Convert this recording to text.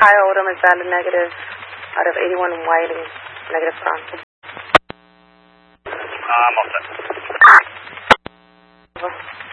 Kyle Odom is valid negative out of 81 Wiley, negative front. I'm all set. Over.